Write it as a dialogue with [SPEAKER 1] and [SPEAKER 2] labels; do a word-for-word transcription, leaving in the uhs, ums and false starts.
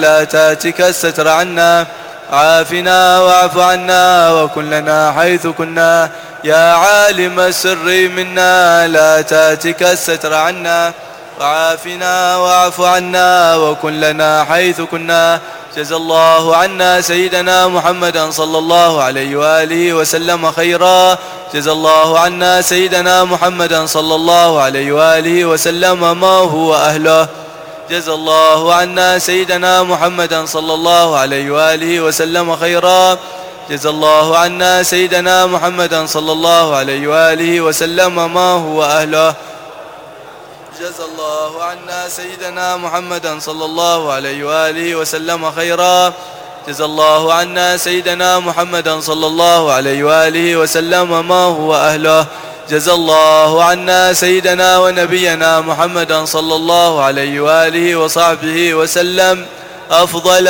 [SPEAKER 1] لا تاتك الستر عنا، عافنا واعف عنا وكن لنا حيث كنا، يا عالم السر منا لا تاتك الستر عنا، وعافنا واعف عنا وكن لنا حيث كنا. جزى الله عنا سيدنا محمدا صلى الله عليه وآله وسلم خيرا، جزى الله عنا سيدنا محمدا صلى الله عليه وآله وسلم ما هو أهله، جزى الله عنا سيدنا محمدا صلى الله عليه وآله وسلم خيرا، جزى الله عنا سيدنا محمدا صلى الله عليه وآله وسلم ما هو أهله، جزى الله عنا سيدنا محمدا صلى الله عليه وآله وسلم خيرا، جزى الله عنا سيدنا محمدا صلى الله عليه وآله وسلم ما هو أهله، جزى الله عنا سيدنا ونبينا محمدا صلى الله عليه وآله وصحبه وسلم أفضل